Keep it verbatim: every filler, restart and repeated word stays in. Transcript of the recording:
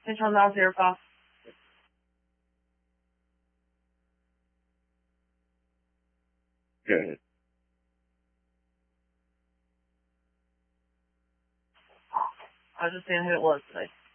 先上到接着发。 Go ahead. I was just seeing who it was today.